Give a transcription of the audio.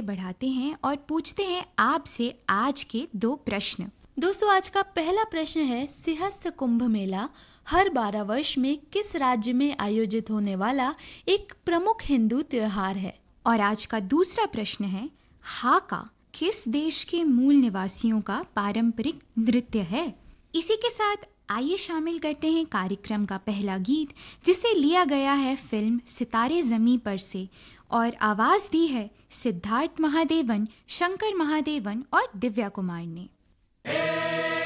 बढ़ाते हैं और पूछते हैं आपसे आज के 2 प्रश्न। दोस्तों, आज का पहला प्रश्न है, सिंहस्थ कुंभ मेला हर 12 वर्ष में किस राज्य में आयोजित होने वाला एक प्रमुख हिंदू त्योहार है? और आज का दूसरा प्रश्न है, हाका किस देश के मूल निवासियों का पारंपरिक नृत्य है? इसी के साथ आइए शामिल करते हैं कार्यक्रम का पहला गीत, जिसे लिया गया है फिल्म सितारे ज़मीं पर से और आवाज़ दी है सिद्धार्थ महादेवन, शंकर महादेवन और दिव्या कुमार ने।